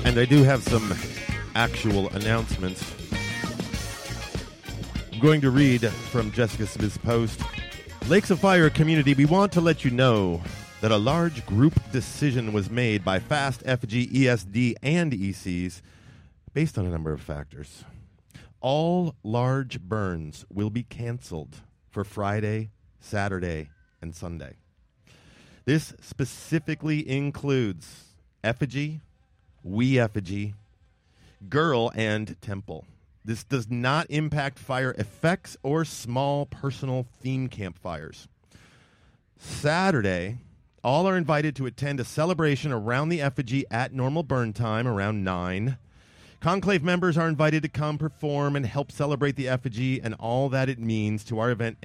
And I do have some actual announcements. I'm going to read from Jessica Smith's post. Lakes of Fire community, we want to let you know that a large group decision was made by FAST, FG, ESD, and ECs based on a number of factors. All large burns will be canceled for Friday, Saturday, and Sunday. This specifically includes Effigy, We Effigy, Girl, and Temple. This does not impact fire effects or small personal theme campfires. Saturday, all are invited to attend a celebration around the effigy at normal burn time around 9. Conclave members are invited to come perform and help celebrate the effigy and all that it means to our event